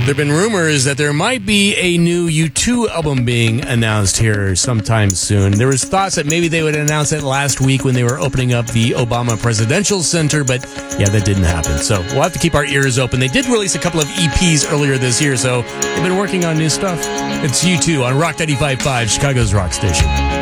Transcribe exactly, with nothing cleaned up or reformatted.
There have been rumors that there might be a new U two album being announced here sometime soon. There was thoughts that maybe they would announce it last week when they were opening up the Obama Presidential Center, but yeah, that didn't happen. So we'll have to keep our ears open. They did release a couple of E Ps earlier this year, so they've been working on new stuff. It's U two on Rock ninety-five point five, Chicago's rock station.